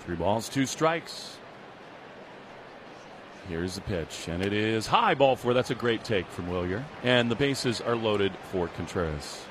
3 balls, 2 strikes. Here's the pitch, and it is high, ball 4. That's a great take from Wilyer. And the bases are loaded for Contreras.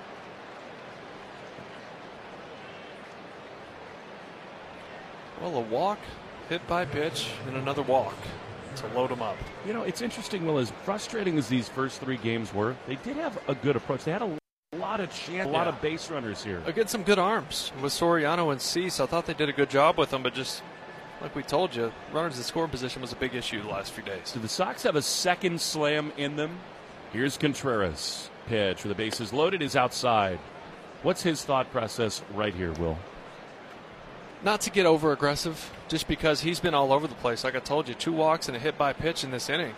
Well, a walk, hit by pitch, and another walk to load them up. You know, it's interesting, Will, as frustrating as these first 3 games were, they did have a good approach. They had a lot of chance, a lot of base runners here. Against some good arms with Soriano and Cease. I thought they did a good job with them, but just like we told you, runners in scoring position was a big issue the last few days. Do the Sox have a second slam in them? Here's Contreras. Pitch with the bases loaded is outside. What's his thought process right here, Will? Not to get over aggressive, just because he's been all over the place. Like I told you, 2 walks and a hit by pitch in this inning.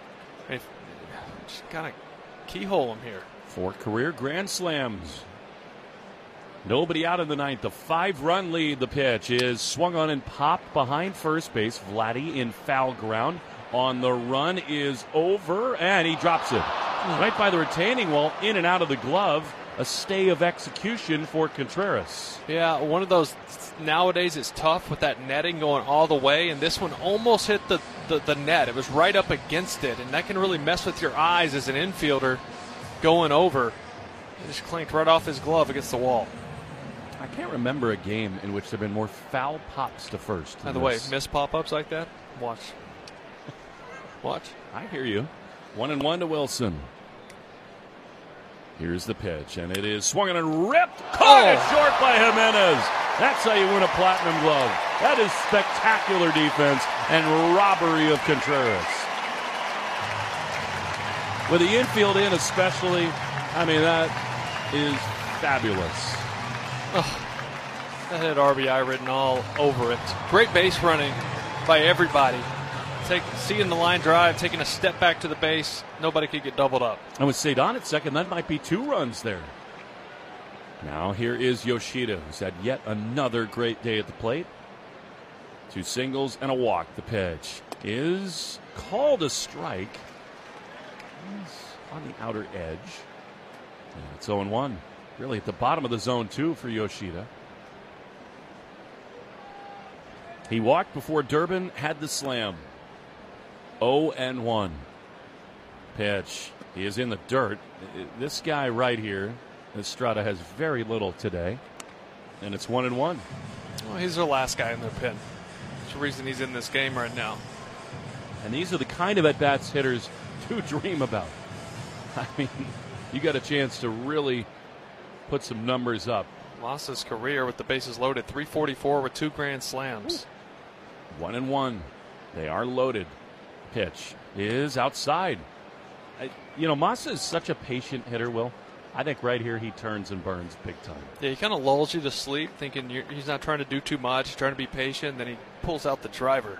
Just kind of keyhole him here. 4 career grand slams. Nobody out in the 9th. The 5-run lead. The pitch is swung on and popped behind first base. Vladdy in foul ground. On the run is over, and he drops it. Right by the retaining wall, in and out of the glove. A stay of execution for Contreras. Yeah, one of those nowadays it's tough with that netting going all the way, and this one almost hit the net. It was right up against it, and that can really mess with your eyes as an infielder going over. It just clanked right off his glove against the wall. I can't remember a game in which there have been more foul pops to first. By the way, miss pop-ups like that? Watch. Watch. I hear you. 1-1 to Wilson. Here's the pitch, and it is swung and ripped. Caught it short by Jimenez. That's how you win a platinum glove. That is spectacular defense and robbery of Contreras. With the infield in especially, I mean, that is fabulous. Oh, that had RBI written all over it. Great base running by everybody. Seeing the line drive, taking a step back to the base, nobody could get doubled up. And with Cedon at second, that might be 2 runs there. Now here is Yoshida, who's had yet another great day at the plate. 2 singles and a walk. The pitch is called a strike. He's on the outer edge. And it's 0-1. Really at the bottom of the zone, too, for Yoshida. He walked before Durbin had the slam. 0-1. Pitch. He is in the dirt. This guy right here, Estrada, has very little today. And it's 1-1. Well, he's their last guy in their pen. That's the reason he's in this game right now. And these are the kind of at-bats hitters to dream about. I mean, you got a chance to really put some numbers up. Masa's career with the bases loaded, 344 with 2 grand slams. 1-1. They are loaded. Pitch is outside. Masa is such a patient hitter, Will. I think right here he turns and burns big time. Yeah, he kind of lulls you to sleep, thinking he's not trying to do too much. He's trying to be patient. Then he pulls out the driver.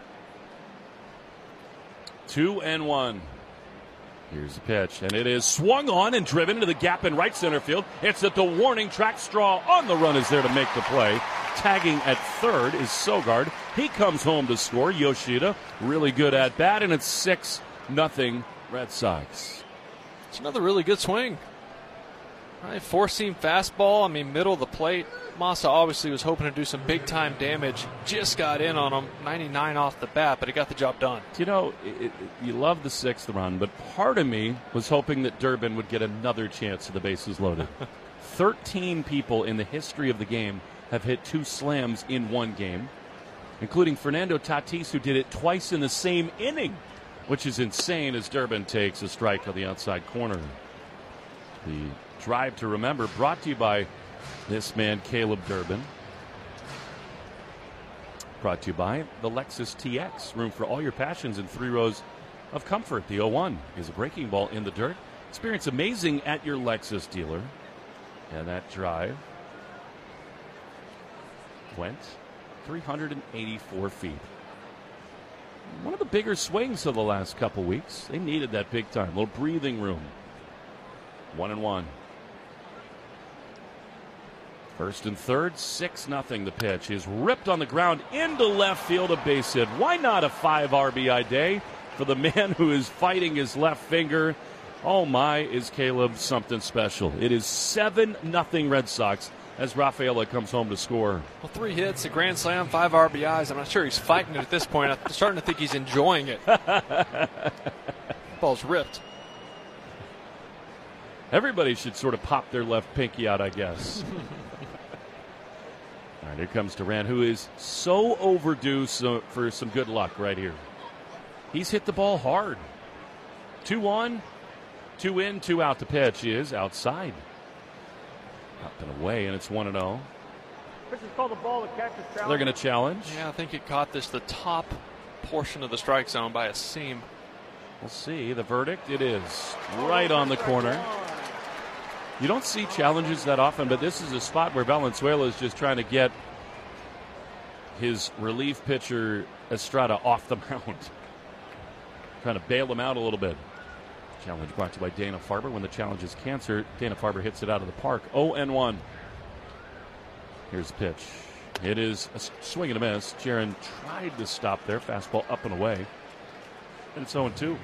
2-1. Here's the pitch, and it is swung on and driven into the gap in right center field. It's at the warning track. Straw on the run is there to make the play. Tagging at third is Sogard. He comes home to score. Yoshida, really good at bat, and it's 6-0 Red Sox. It's another really good swing. Right, 4-seam fastball. Middle of the plate. Masa obviously was hoping to do some big-time damage. Just got in on him. 99 off the bat, but he got the job done. You love the 6th run, but part of me was hoping that Durbin would get another chance to the bases loaded. 13 people in the history of the game have hit 2 slams in one game, including Fernando Tatis, who did it twice in the same inning, which is insane as Durbin takes a strike on the outside corner. The drive to remember brought to you by this man, Caleb Durbin. Brought to you by the Lexus TX. Room for all your passions in 3 rows of comfort. The 0-1 is a breaking ball in the dirt. Experience amazing at your Lexus dealer. And that drive went 384 feet. One of the bigger swings of the last couple weeks. They needed that big time. A little breathing room. 1-1. First and third, 6-0. The pitch is ripped on the ground into left field, a base hit. Why not a 5 RBI day for the man who is fighting his left finger? Oh my, is Caleb something special. It is 7-0 Red Sox as Rafaela comes home to score. Well, 3 hits, a grand slam, 5 RBIs. I'm not sure he's fighting it at this point. I'm starting to think he's enjoying it. Ball's ripped. Everybody should sort of pop their left pinky out, I guess. All right, here comes Duran, who is so overdue for some good luck right here. He's hit the ball hard. 2-1, 2 in, 2 out. The pitch is outside. Up and away, and it's 1-0. This is called the ball that catches challenge. They're going to challenge. Yeah, I think it caught the top portion of the strike zone by a seam. We'll see. The verdict, it is right on the corner. You don't see challenges that often, but this is a spot where Valenzuela is just trying to get his relief pitcher Estrada off the mound. Trying to bail him out a little bit. Challenge brought to you by Dana-Farber. When the challenge is cancer, Dana-Farber hits it out of the park. 0-1. Here's the pitch. It is a swing and a miss. Jaron tried to stop there. Fastball up and away. And it's 0-2.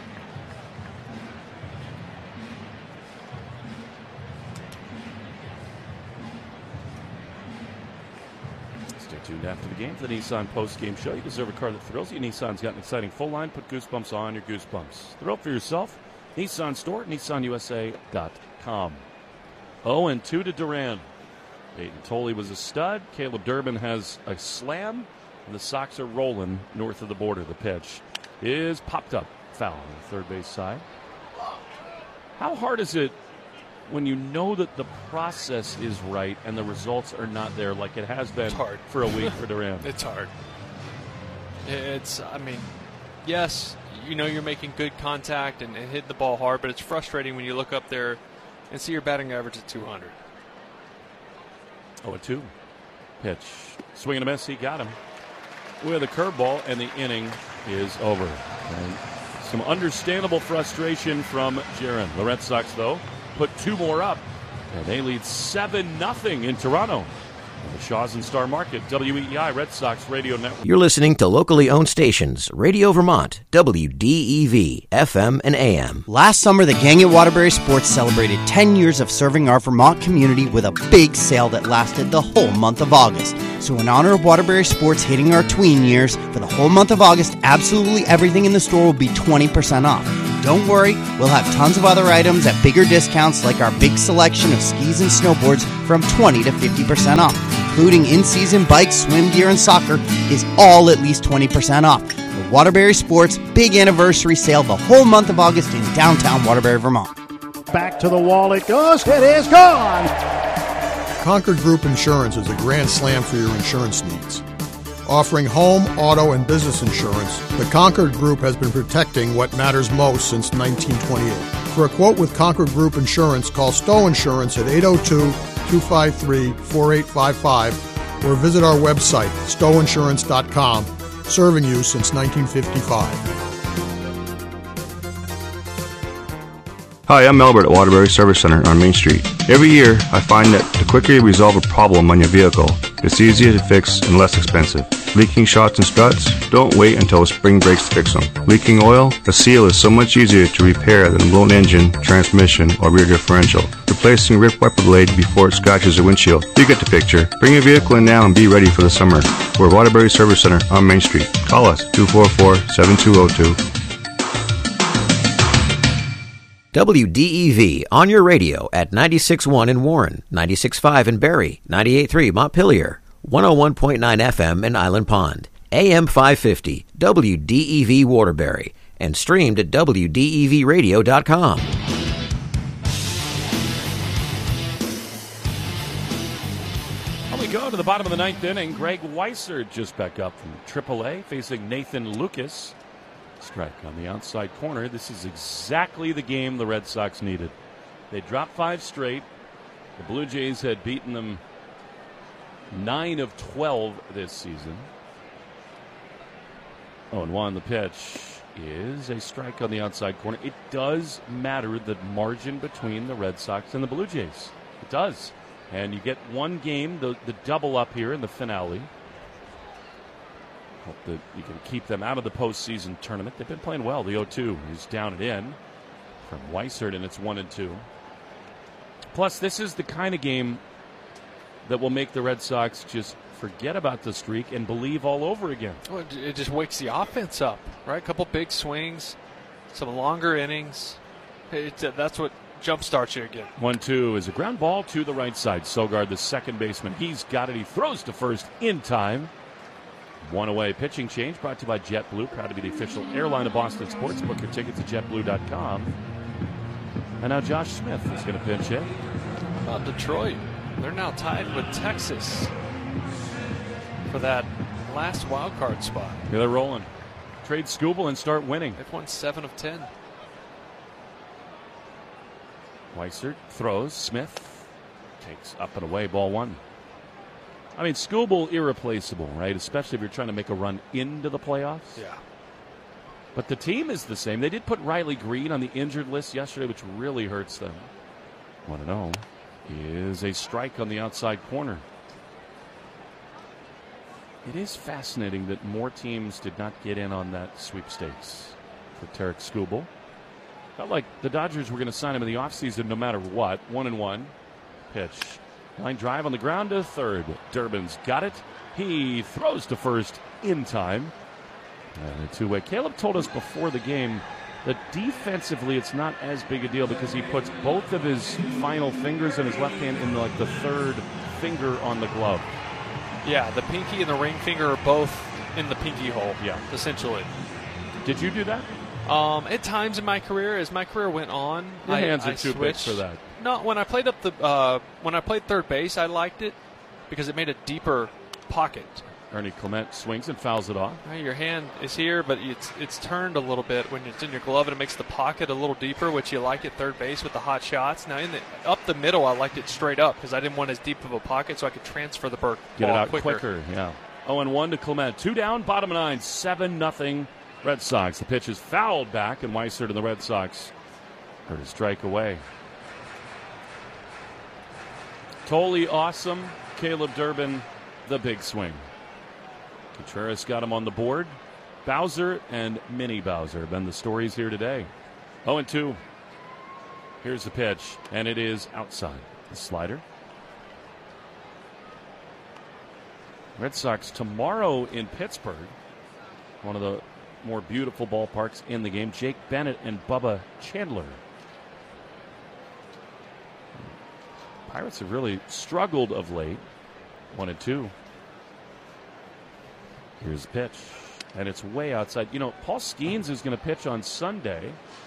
Stay tuned after the game for the Nissan post-game show. You deserve a car that thrills you. Nissan's got an exciting full line. Put goosebumps on your goosebumps. Thrill for yourself. Nissan store at nissanusa.com. 0-2 to Duran. Peyton Tolley was a stud. Caleb Durbin has a slam. And the Sox are rolling north of the border. The pitch is popped up. Foul on the third base side. How hard is it when you know that the process is right and the results are not there like it has been for a week for Duran? It's hard. Yes, you know you're making good contact and hit the ball hard, but it's frustrating when you look up there and see your batting average at 200. 0-2. Pitch. Swing and a miss. He got him with a curveball, and the inning is over. And some understandable frustration from Jaron. The Red Sox, though, put 2 more up, and they lead 7-0 in Toronto. The Shaw's and Star Market, WEEI Red Sox Radio Network. You're listening to locally owned stations, Radio Vermont, WDEV, FM and AM. Last summer, the gang at Waterbury Sports celebrated 10 years of serving our Vermont community with a big sale that lasted the whole month of August. So in honor of Waterbury Sports hitting our tween years, for the whole month of August, absolutely everything in the store will be 20% off. Don't worry, we'll have tons of other items at bigger discounts like our big selection of skis and snowboards from 20 to 50% off, including in-season bikes, swim gear, and soccer is all at least 20% off. The Waterbury Sports Big Anniversary Sale the whole month of August in downtown Waterbury, Vermont. Back to the wall it goes. It is gone. Concord Group Insurance is a grand slam for your insurance needs. Offering home, auto, and business insurance, the Concord Group has been protecting what matters most since 1928. For a quote with Concord Group Insurance, call Stowe Insurance at 802-253-4855 or visit our website, stoweinsurance.com, serving you since 1955. Hi, I'm Albert at Waterbury Service Center on Main Street. Every year, I find that the quicker you resolve a problem on your vehicle, it's easier to fix and less expensive. Leaking shocks and struts? Don't wait until a spring breaks to fix them. Leaking oil? A seal is so much easier to repair than a blown engine, transmission, or rear differential. Replacing a ripped wiper blade before it scratches your windshield. You get the picture. Bring your vehicle in now and be ready for the summer. We're at Waterbury Service Center on Main Street. Call us 244-7202. WDEV on your radio at 96.1 in Warren, 96.5 in Barrie, 98.3 Montpelier, 101.9 FM in Island Pond, AM 550, WDEV Waterbury, and streamed at WDEVradio.com. Well, we go to the bottom of the 9th inning. Greg Weiser just back up from AAA, facing Nathan Lucas. Strike on the outside corner. This is exactly the game the Red Sox needed. They dropped 5 straight. The Blue Jays had beaten them 9 of 12 this season. 0-1. The pitch is a strike on the outside corner. It does matter the margin between the Red Sox and the Blue Jays. It does. And you get one game, the double up here in the finale. Hope that you can keep them out of the postseason tournament. They've been playing well. The 0-2 is down and in from Weissert, and it's 1-2. Plus, this is the kind of game that will make the Red Sox just forget about the streak and believe all over again. Well, it just wakes the offense up, right? A couple big swings, some longer innings. That's what jumpstarts you again. 1-2 is a ground ball to the right side. Sogard, the second baseman, he's got it. He throws to first in time. One away. Pitching change brought to you by JetBlue. Proud to be the official airline of Boston Sports. Book your tickets at JetBlue.com. And now Josh Smith is going to pinch hit. Detroit, they're now tied with Texas for that last wild card spot. Yeah, they're rolling. Trade Skubal and start winning. They've won 7 of 10. Weissert throws. Smith takes up and away. Ball 1. I mean, Skubal irreplaceable, right? Especially if you're trying to make a run into the playoffs. Yeah. But the team is the same. They did put Riley Green on the injured list yesterday, which really hurts them. 1-0 is a strike on the outside corner. It is fascinating that more teams did not get in on that sweepstakes for Tarik Skubal. Felt like the Dodgers were going to sign him in the offseason no matter what. 1-1 pitch. Line drive on the ground to third. Durbin's got it. He throws to first in time. And a two-way. Caleb told us before the game that defensively it's not as big a deal because he puts both of his final fingers in his left hand in like the third finger on the glove. Yeah, the pinky and the ring finger are both in the pinky hole. Yeah, essentially. Did you do that? At times in my career, as my career went on, your hands are I too big for that. No, when I played when I played third base, I liked it because it made a deeper pocket. Ernie Clement swings and fouls it off. Your hand is here, but it's turned a little bit when it's in your glove, and it makes the pocket a little deeper, which you like at third base with the hot shots. Now, up the middle, I liked it straight up because I didn't want as deep of a pocket, so I could transfer the ball Get it out quicker. Yeah. 0-1 to Clement. 2 down, bottom of 9, 7-0 Red Sox. The pitch is fouled back, and Weissert and the Red Sox are to strike away. Totally awesome. Caleb Durbin, the big swing. Contreras got him on the board. Bowser and Mini Bowser have been the stories here today. 0-2. Here's the pitch, and it is outside. The slider. Red Sox tomorrow in Pittsburgh. One of the more beautiful ballparks in the game. Jake Bennett and Bubba Chandler. Pirates have really struggled of late. 1-2. Here's the pitch, and it's way outside. You know, Paul Skeens is going to pitch on Sunday,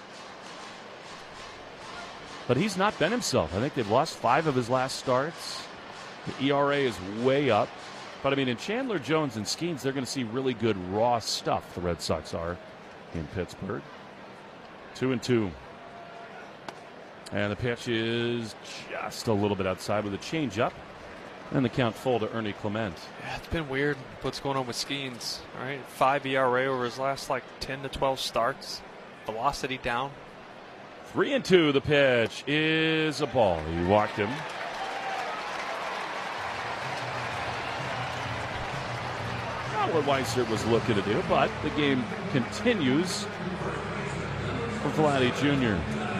but he's not been himself. I think they've lost 5 of his last starts. The ERA is way up. But, I mean, in Chandler, Jones, and Skeens, they're going to see really good raw stuff, the Red Sox are in Pittsburgh. 2-2. And the pitch is just a little bit outside with a changeup. And the count full to Ernie Clement. Yeah, it's been weird what's going on with Skeens. All right, 5 ERA over his last 10 to 12 starts. Velocity down. 3-2. The pitch is a ball. He walked him. Not what Weissert was looking to do, but the game continues for Vladdy Jr.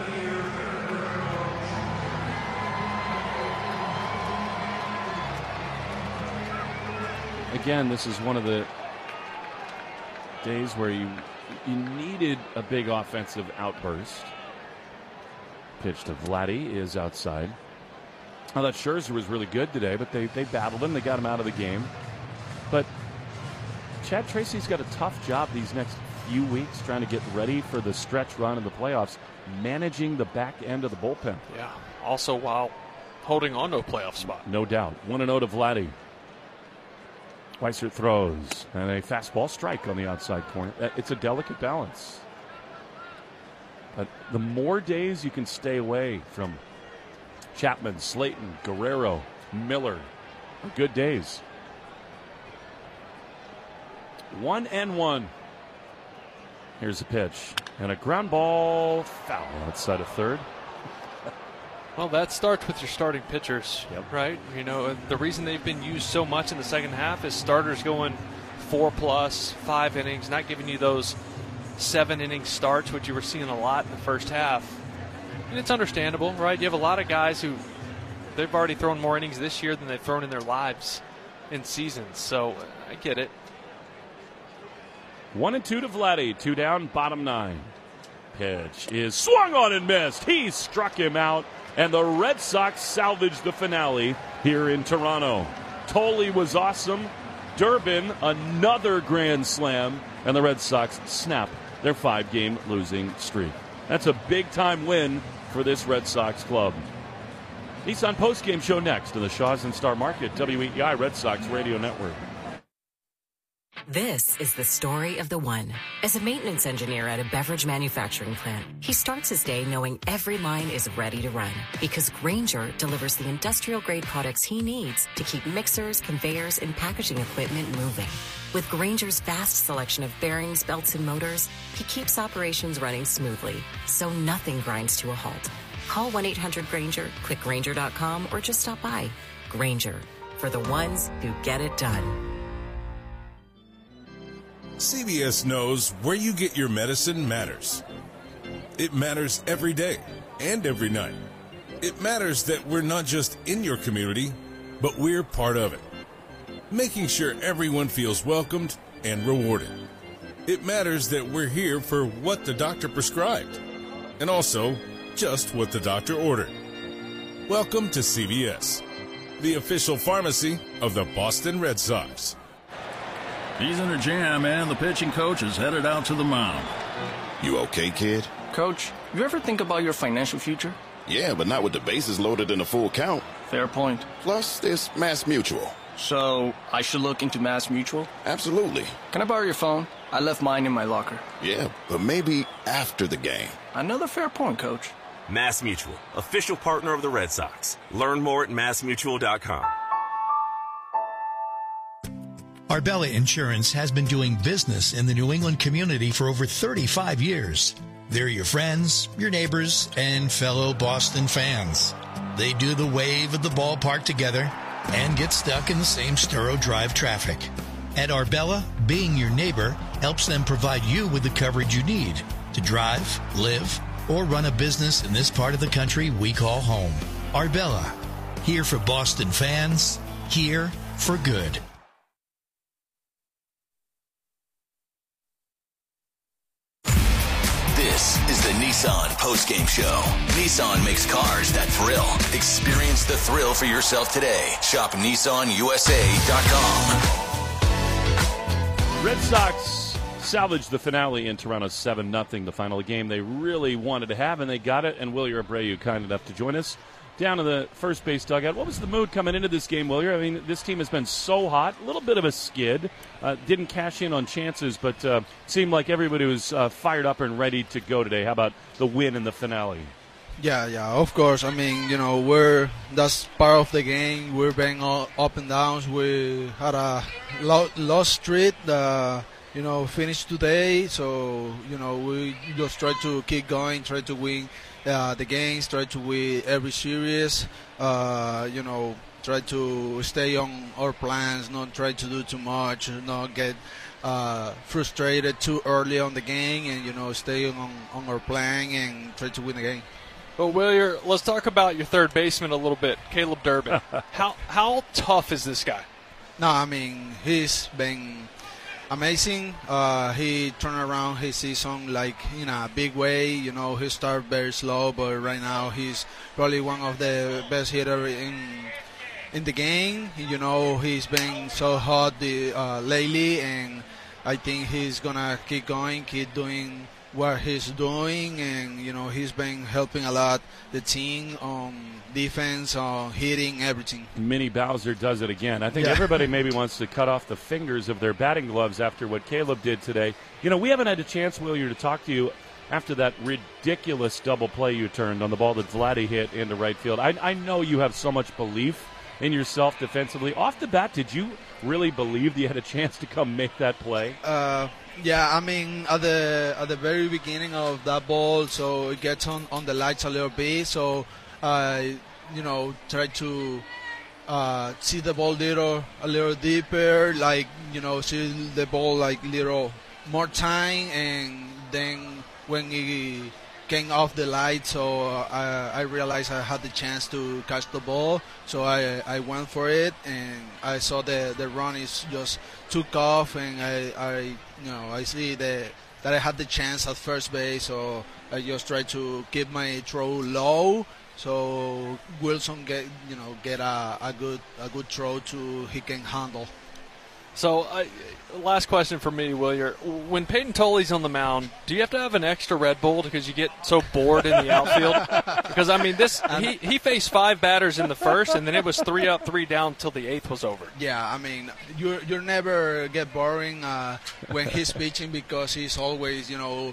Again, this is one of the days where you needed a big offensive outburst. Pitch to Vladdy is outside. I thought Scherzer was really good today, but they battled him. They got him out of the game. But Chad Tracy's got a tough job these next few weeks trying to get ready for the stretch run in the playoffs, managing the back end of the bullpen. Yeah, also while holding on to a playoff spot. No doubt. 1-0 to Vladdy. Weissert throws, and a fastball strike on the outside corner. It's a delicate balance. But the more days you can stay away from Chapman, Slayton, Guerrero, Miller, are good days. 1-1. Here's the pitch. And a ground ball foul outside of third. Well, that starts with your starting pitchers, right? You know, the reason they've been used so much in the second half is starters going 4+, 5 innings, not giving you those 7-inning starts, which you were seeing a lot in the first half. And it's understandable, right? You have a lot of guys who they've already thrown more innings this year than they've thrown in their lives in seasons. So I get it. 1-2 to Vladdy. 2 down, bottom 9. Pitch is swung on and missed. He struck him out, and the Red Sox salvaged the finale here in Toronto. Tolley was awesome. Durbin, another grand slam, and the Red Sox snap their 5-game losing streak. That's a big-time win for this Red Sox club. Nissan postgame show next on the Shaws and Star Market, WEEI Red Sox Radio Network. This is the story of the one. As a maintenance engineer at a beverage manufacturing plant, he starts his day knowing every line is ready to run because Grainger delivers the industrial-grade products he needs to keep mixers, conveyors, and packaging equipment moving. With Grainger's vast selection of bearings, belts, and motors, he keeps operations running smoothly, so nothing grinds to a halt. Call 1-800-GRAINGER, click Grainger.com, or just stop by. Grainger, for the ones who get it done. CVS knows where you get your medicine matters. It matters every day and every night. It matters that we're not just in your community, but we're part of it, making sure everyone feels welcomed and rewarded. It matters that we're here for what the doctor prescribed, and also just what the doctor ordered. Welcome to CVS, the official pharmacy of the Boston Red Sox. He's in a jam, and the pitching coach is headed out to the mound. You okay, kid? Coach, you ever think about your financial future? Yeah, but not with the bases loaded in a full count. Fair point. Plus, there's Mass Mutual. So, I should look into Mass Mutual? Absolutely. Can I borrow your phone? I left mine in my locker. Yeah, but maybe after the game. Another fair point, Coach. Mass Mutual, official partner of the Red Sox. Learn more at massmutual.com. Arbella Insurance has been doing business in the New England community for over 35 years. They're your friends, your neighbors, and fellow Boston fans. They do the wave at the ballpark together and get stuck in the same Sturrow Drive traffic. At Arbella, being your neighbor helps them provide you with the coverage you need to drive, live, or run a business in this part of the country we call home. Arbella, here for Boston fans, here for good. This is the Nissan postgame show. Nissan makes cars that thrill. Experience the thrill for yourself today. Shop NissanUSA.com. Red Sox salvaged the finale in Toronto 7-0, the final game they really wanted to have, and they got it. And Wilyer Abreu, kind enough to join us down in the first base dugout. What was the mood coming into this game, Wilyer? I mean, this team has been so hot. A little bit of a skid. Didn't cash in on chances, but seemed like everybody was fired up and ready to go today. How about the win in the finale? Yeah, of course. I mean, that's part of the game. We're being all up and downs. We had a lost streak, finished today. So, we just try to keep going, try to win the games, try to win every series, try to stay on our plans, not try to do too much, not get frustrated too early on the game, and, stay on our plan and try to win the game. Well, Wilyer, let's talk about your third baseman a little bit, Caleb Durbin. How tough is this guy? No, I mean, he's been amazing. He turned around his season in a big way. He started very slow, but right now he's probably one of the best hitters in the game. He's been so hot lately, and I think he's gonna keep going, keep doing what he's doing, and he's been helping a lot the team on defense, on hitting, everything. Minnie Bowser does it again. I think everybody maybe wants to cut off the fingers of their batting gloves after what Caleb did today. We haven't had a chance, Wilyer, to talk to you after that ridiculous double play you turned on the ball that Vladdy hit into right field. I know you have so much belief in yourself defensively. Off the bat, did you really believe you had a chance to come make that play? Yeah, I mean, at the very beginning of that ball, so it gets on the lights a little bit, so try to see the ball a little deeper, see the ball little more time, and then when he came off the light, so I realized I had the chance to catch the ball. So I went for it, and I saw the run is just took off, and I see that I had the chance at first base, so I just tried to keep my throw low, so Wilson get a good throw he can handle. So, last question for me, Willier. When Peyton Tolley's on the mound, do you have to have an extra Red Bull because you get so bored in the outfield? Because, I mean, he faced 5 batters in the first, and then it was 3 up, 3 down until the 8th was over. Yeah, I mean, you never get boring when he's pitching because he's always,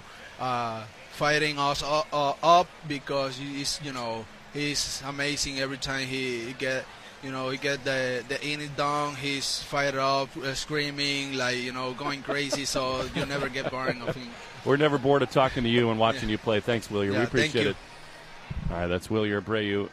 fighting us up because he's amazing every time he get the inning done. He's fired up, screaming, going crazy. So you never get boring of him. We're never bored of talking to you and watching you play. Thanks, Willier. We appreciate it. All right, that's Willier Abreu.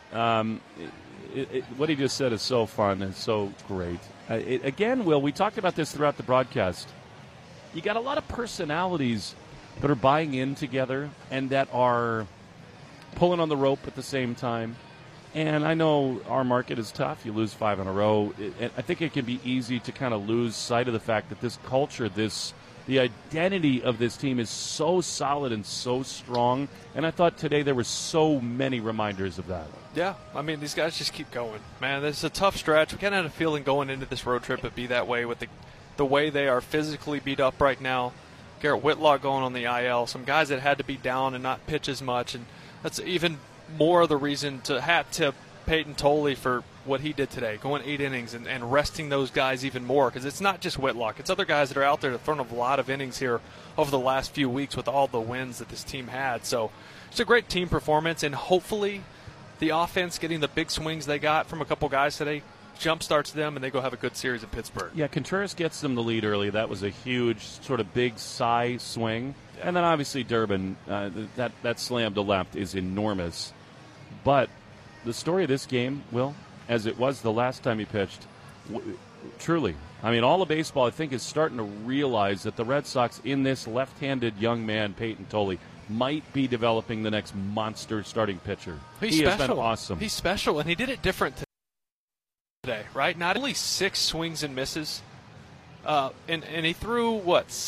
What he just said is so fun and so great. Again, Will, we talked about this throughout the broadcast. You got a lot of personalities that are buying in together and that are pulling on the rope at the same time. And I know our market is tough. You lose 5 in a row. I think it can be easy to kind of lose sight of the fact that this culture, the identity of this team is so solid and so strong. And I thought today there were so many reminders of that. Yeah, I mean, these guys just keep going. Man, this is a tough stretch. We kind of had a feeling going into this road trip it'd be that way with the way they are physically beat up right now. Garrett Whitlock going on the IL. Some guys that had to be down and not pitch as much. And that's even more of the reason to hat tip Peyton Tolley for what he did today, going 8 innings and resting those guys even more, because it's not just Whitlock. It's other guys that are out there that have thrown a lot of innings here over the last few weeks with all the wins that this team had. So it's a great team performance, and hopefully the offense getting the big swings they got from a couple guys today jumpstarts them, and they go have a good series at Pittsburgh. Yeah, Contreras gets them the lead early. That was a huge sort of big sigh swing. Yeah. And then obviously Durbin, that slam to left is enormous. But the story of this game, Will, as it was the last time he pitched, truly, I mean, all of baseball, I think, is starting to realize that the Red Sox, in this left-handed young man, Peyton Tolley, might be developing the next monster starting pitcher. He has been awesome. He's special, and he did it different today, right? Not only 6 swings and misses, and he threw,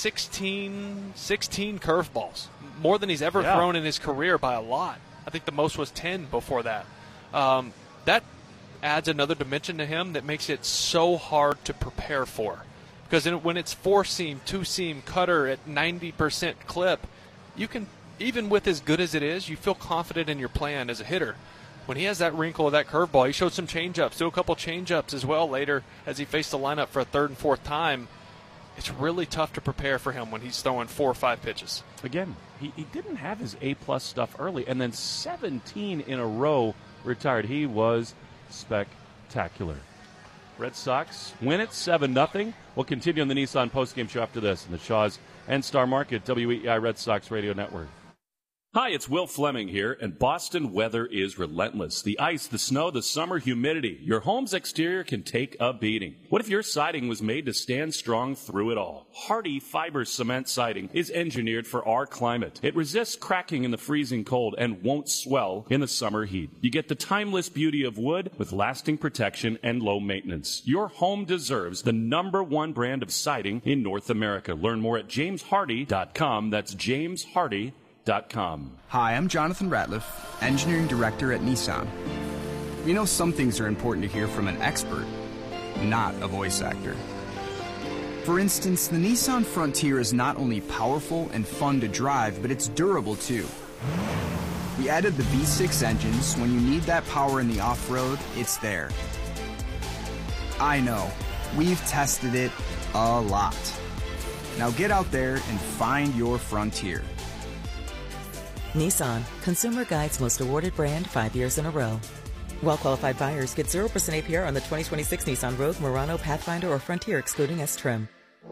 16 curveballs, more than he's ever thrown in his career by a lot. I think the most was 10 before that. That adds another dimension to him that makes it so hard to prepare for. Because when it's 4-seam, 2-seam, cutter at 90% clip, you can, even with as good as it is, you feel confident in your plan as a hitter. When he has that wrinkle of that curveball, he showed some changeups, threw a couple changeups as well later as he faced the lineup for a 3rd and 4th time. It's really tough to prepare for him when he's throwing 4 or 5 pitches. Again, he didn't have his A-plus stuff early, and then 17 in a row retired. He was spectacular. Red Sox win it 7-0. We'll continue on the Nissan postgame show after this in the Shaw's and Star Market, WEEI Red Sox Radio Network. Hi, it's Will Fleming here, and Boston weather is relentless. The ice, the snow, the summer humidity. Your home's exterior can take a beating. What if your siding was made to stand strong through it all? Hardy Fiber Cement Siding is engineered for our climate. It resists cracking in the freezing cold and won't swell in the summer heat. You get the timeless beauty of wood with lasting protection and low maintenance. Your home deserves the #1 brand of siding in North America. Learn more at jameshardy.com. That's jameshardy.com. Hi, I'm Jonathan Ratliff, Engineering Director at Nissan. We know some things are important to hear from an expert, not a voice actor. For instance, the Nissan Frontier is not only powerful and fun to drive, but it's durable too. We added the V6 engines. When you need that power in the off-road, it's there. I know, we've tested it a lot. Now get out there and find your Frontier. Nissan, Consumer Guide's most awarded brand 5 years in a row. Well-qualified buyers get 0% APR on the 2026 Nissan Rogue, Murano, Pathfinder, or Frontier, excluding S-Trim.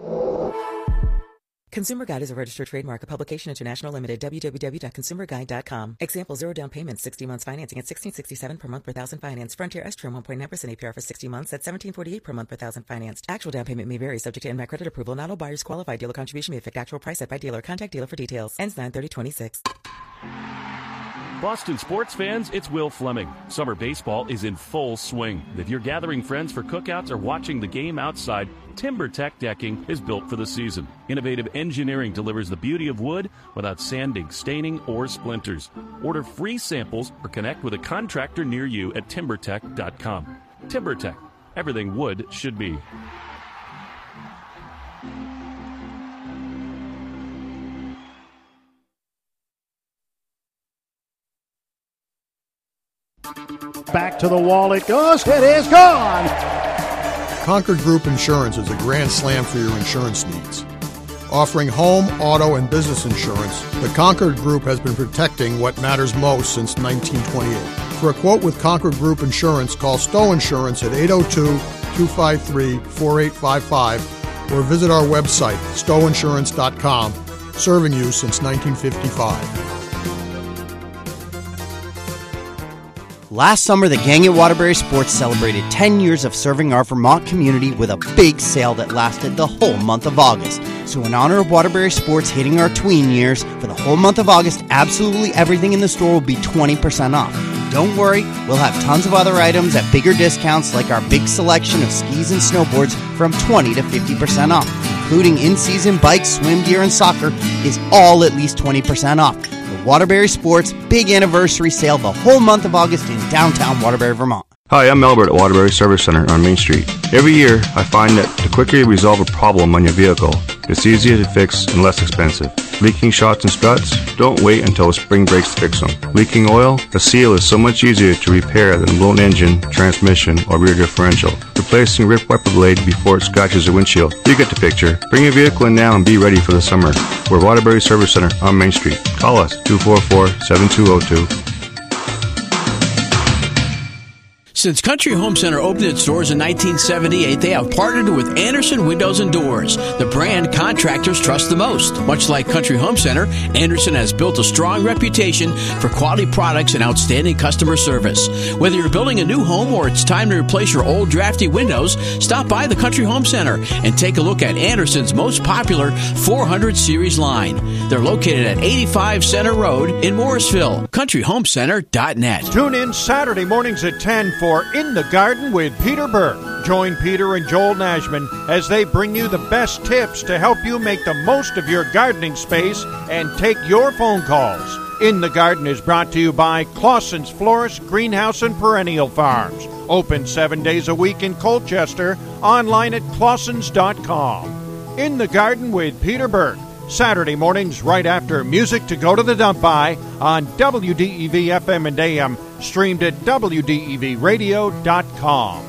Consumer Guide is a registered trademark, a publication international limited, www.consumerguide.com. Example, 0 down payment, 60 months financing at $1,667 per month per thousand financed. Frontier S-Trim 1.9% APR for 60 months at $1,748 per month per thousand financed. Actual down payment may vary, subject to NMAC credit approval. Not all buyers qualify. Dealer contribution may affect actual price set by dealer. Contact dealer for details. Ends 9/30/26. Boston sports fans, it's Will Fleming. Summer baseball is in full swing. If you're gathering friends for cookouts or watching the game outside, TimberTech decking is built for the season. Innovative engineering delivers the beauty of wood without sanding, staining, or splinters. Order free samples or connect with a contractor near you at TimberTech.com. TimberTech, everything wood should be. Back to the wall it goes. It is gone. Concord Group Insurance is a grand slam for your insurance needs. Offering home, auto, and business insurance, the Concord Group has been protecting what matters most since 1928. For a quote with Concord Group Insurance, call Stowe Insurance at 802-253-4855 or visit our website, stoweinsurance.com, serving you since 1955. Last summer, the gang at Waterbury Sports celebrated 10 years of serving our Vermont community with a big sale that lasted the whole month of August. So in honor of Waterbury Sports hitting our tween years, for the whole month of August, absolutely everything in the store will be 20% off. Don't worry, we'll have tons of other items at bigger discounts like our big selection of skis and snowboards from 20 to 50% off, including in-season bikes, swim gear, and soccer is all at least 20% off. The Waterbury Sports Big Anniversary Sale the whole month of August in downtown Waterbury, Vermont. Hi, I'm Albert at Waterbury Service Center on Main Street. Every year, I find that the quicker you resolve a problem on your vehicle, it's easier to fix and less expensive. Leaking shocks and struts? Don't wait until the spring breaks to fix them. Leaking oil? A seal is so much easier to repair than a blown engine, transmission, or rear differential. Replacing a ripped wiper blade before it scratches the windshield. You get the picture. Bring your vehicle in now and be ready for the summer. We're Waterbury Service Center on Main Street. Call us 244-7202. Since Country Home Center opened its doors in 1978, they have partnered with Anderson Windows and Doors, the brand contractors trust the most. Much like Country Home Center, Anderson has built a strong reputation for quality products and outstanding customer service. Whether you're building a new home or it's time to replace your old drafty windows, stop by the Country Home Center and take a look at Anderson's most popular 400 series line. They're located at 85 Center Road in Morrisville. CountryHomeCenter.net. Tune in Saturday mornings at 10 for In the Garden with Peter Burke. Join Peter and Joel Nashman as they bring you the best tips to help you make the most of your gardening space and take your phone calls. In the Garden is brought to you by Clausen's Florist, Greenhouse, and Perennial Farms. Open 7 days a week in Colchester. Online at clausens.com. In the Garden with Peter Burke. Saturday mornings right after Music to Go to the Dump By on WDEV FM and AM, streamed at WDEVradio.com.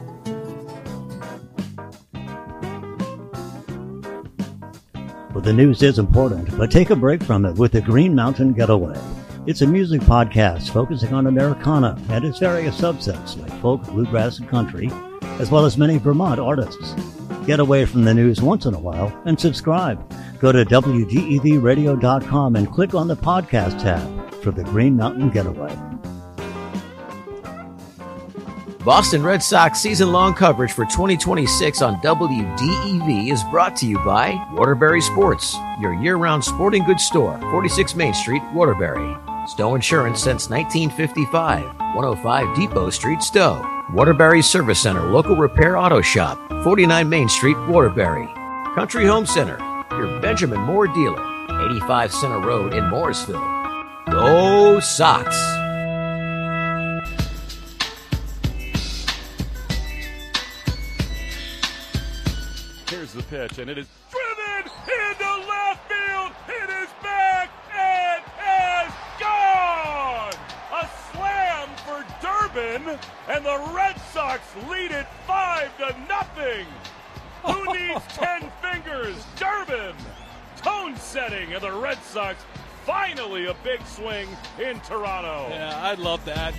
Well, the news is important, but take a break from it with the Green Mountain Getaway. It's a music podcast focusing on Americana and its various subsets like folk, bluegrass, and country, as well as many Vermont artists. Get away from the news once in a while and subscribe. Go to WDEVradio.com and click on the podcast tab for the Green Mountain Getaway. Boston Red Sox season-long coverage for 2026 on WDEV is brought to you by Waterbury Sports, your year-round sporting goods store, 46 Main Street, Waterbury. Stowe Insurance since 1955, 105 Depot Street, Stowe. Waterbury Service Center, local repair auto shop, 49 Main Street, Waterbury. Country Home Center, your Benjamin Moore dealer, 85 Center Road in Morrisville. Go Sox! Here's the pitch, and it is driven into left field. It is back and is gone. A slam for Durbin, and the Red Sox lead it 5-0. Who needs 10 fingers? Durbin. Tone setting, and the Red Sox finally a big swing in Toronto. Yeah, I love that.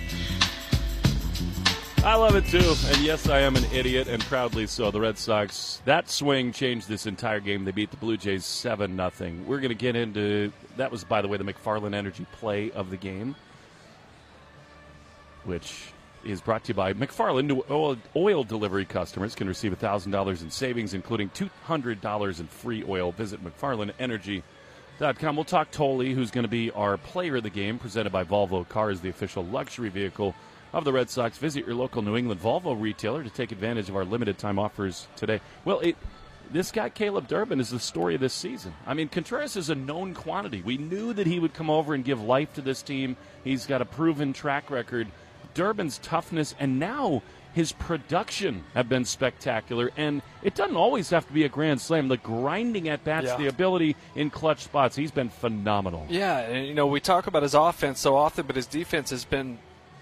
I love it too, and yes, I am an idiot, and proudly so. The Red Sox, that swing changed this entire game. They beat the Blue Jays 7-0. We're going to get into, that was, by the way, the McFarland Energy play of the game, which is brought to you by McFarland. New oil delivery customers can receive $1,000 in savings, including $200 in free oil. Visit McFarlandenergy.com VolvoCars.com. We'll talk Tolle, who's going to be our player of the game, presented by Volvo Cars, the official luxury vehicle of the Red Sox. Visit your local New England Volvo retailer to take advantage of our limited time offers today. Well, this guy, Caleb Durbin, is the story of this season. I mean, Contreras is a known quantity. We knew that he would come over and give life to this team. He's got a proven track record. Durbin's toughness and now his production have been spectacular, and it doesn't always have to be a grand slam. The grinding at bats, the ability in clutch spots, he's been phenomenal. Yeah, and we talk about his offense so often, but his defense has been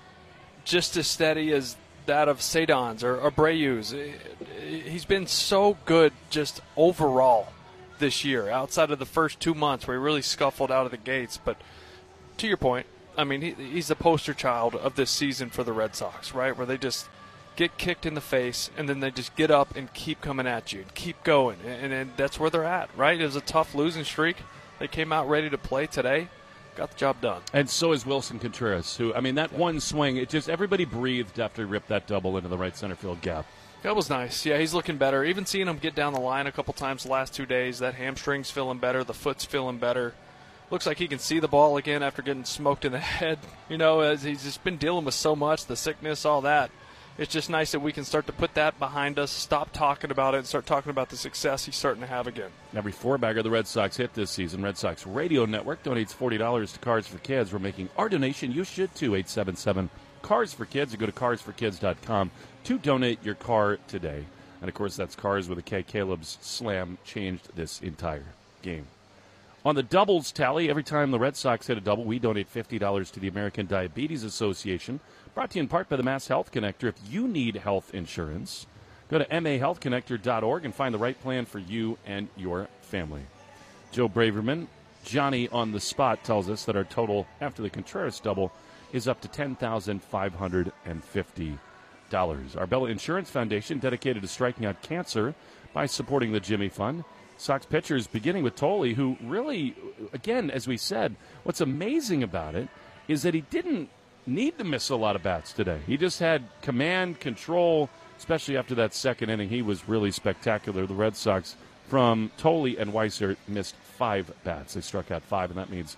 just as steady as that of Cedon's or Abreu's. He's been so good just overall this year, outside of the first 2 months where he really scuffled out of the gates. But to your point, I mean, he's the poster child of this season for the Red Sox, right, where they just get kicked in the face, and then they just get up and keep coming at you, and keep going, and that's where they're at, right? It was a tough losing streak. They came out ready to play today, got the job done. And so is Wilson Contreras, who, I mean, that one swing, it just, everybody breathed after he ripped that double into the right center field gap. That was nice. Yeah, he's looking better. Even seeing him get down the line a couple times the last 2 days, that hamstring's feeling better, the foot's feeling better. Looks like he can see the ball again after getting smoked in the head. As he's just been dealing with so much, the sickness, all that. It's just nice that we can start to put that behind us, stop talking about it, and start talking about the success he's starting to have again. Every four-bagger the Red Sox hit this season, Red Sox Radio Network donates $40 to Cars for Kids. We're making our donation. You should, too, 877-CARS for Kids. Or go to carsforkids.com to donate your car today. And, of course, that's Cars with a K. Caleb's slam changed this entire game. On the doubles tally, every time the Red Sox hit a double, we donate $50 to the American Diabetes Association. Brought to you in part by the Mass Health Connector. If you need health insurance, go to mahealthconnector.org and find the right plan for you and your family. Joe Braverman, Johnny on the spot, tells us that our total after the Contreras double is up to $10,550. Arbella Insurance Foundation, dedicated to striking out cancer by supporting the Jimmy Fund. Sox pitchers, beginning with Tolle, who really, again, as we said, what's amazing about it is that he didn't need to miss a lot of bats today. He just had command, control, especially after that second inning. He was really spectacular. The Red Sox, from Tolle and Weiser, missed 5 bats. They struck out 5, and that means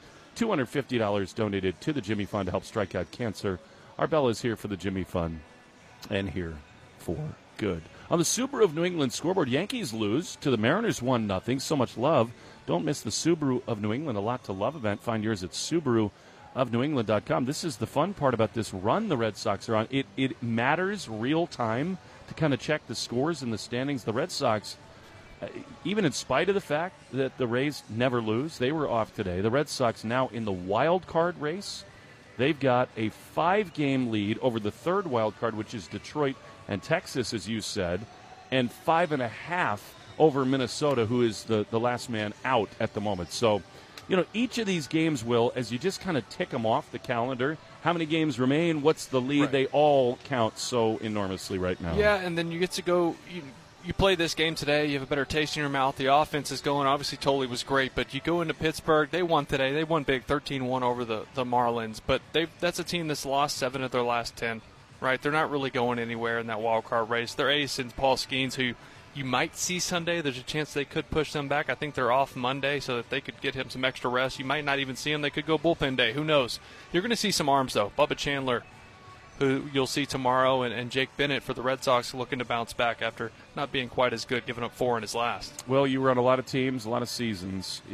$250 donated to the Jimmy Fund to help strike out cancer. Arbella is here for the Jimmy Fund and here for good. On the Subaru of New England scoreboard, Yankees lose to the Mariners 1-0. So much love. Don't miss the Subaru of New England A Lot to Love event. Find yours at SubaruofNewEngland.com. This is the fun part about this run the Red Sox are on. It matters real time to kind of check the scores and the standings. The Red Sox, even in spite of the fact that the Rays never lose, they were off today. The Red Sox now in the wild card race. They've got a 5-game lead over the third wild card, which is Detroit and Texas, as you said, and 5.5 over Minnesota, who is the last man out at the moment. So, each of these games will, as you just kind of tick them off the calendar, how many games remain, what's the lead, They all count so enormously right now. Yeah, and then you get to go, you play this game today, you have a better taste in your mouth, the offense is going, obviously Tolle was great, but you go into Pittsburgh, they won today, they won big, 13-1 over the Marlins, but that's a team that's lost 7 of their last 10, right? They're not really going anywhere in that wild card race. Their ace is Paul Skeens, who you might see Sunday. There's a chance they could push them back. I think they're off Monday so that they could get him some extra rest. You might not even see him. They could go bullpen day. Who knows? You're going to see some arms, though. Bubba Chandler, who you'll see tomorrow, and Jake Bennett for the Red Sox looking to bounce back after not being quite as good, giving up 4 in his last. Well, you run a lot of teams, a lot of seasons.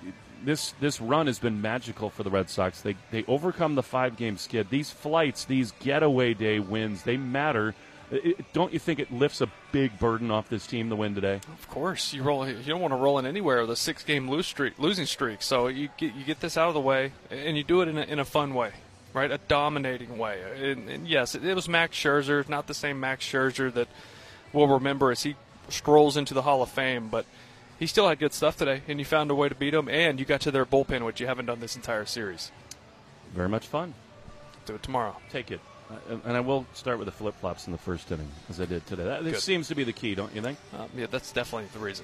This run has been magical for the Red Sox. They overcome the 5-game skid. These flights, these getaway day wins, they matter. Don't you think it lifts a big burden off this team to win today? Of course. You don't want to roll in anywhere with a 6-game losing streak. So you get this out of the way, and you do it in a fun way, right? A dominating way. And yes, it was Max Scherzer, not the same Max Scherzer that we'll remember as he strolls into the Hall of Fame, but he still had good stuff today, and you found a way to beat him, and you got to their bullpen, which you haven't done this entire series. Very much fun. Do it tomorrow. Take it. And I will start with the flip-flops in the first inning, as I did today. This seems to be the key, don't you think? Yeah, that's definitely the reason.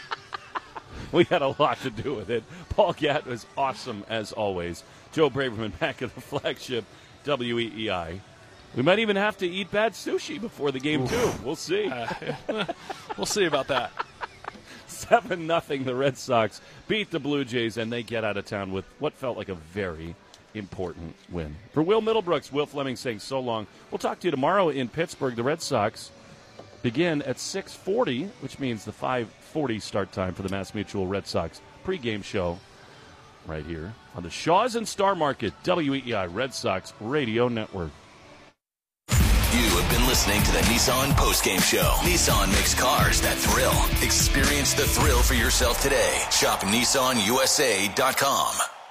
We had a lot to do with it. Paul Gatt was awesome, as always. Joe Braverman back at the flagship WEEI. We might even have to eat bad sushi before the game, too. We'll see. We'll see about that. 7-0, the Red Sox beat the Blue Jays, and they get out of town with what felt like a very important win. For Will Middlebrooks, Will Fleming saying so long. We'll talk to you tomorrow in Pittsburgh. The Red Sox begin at 6:40, which means the 5:40 start time for the MassMutual Red Sox pregame show right here on the Shaw's and Star Market WEEI Red Sox Radio Network. You have been listening to the Nissan Postgame Show. Nissan makes cars that thrill. Experience the thrill for yourself today. Shop NissanUSA.com.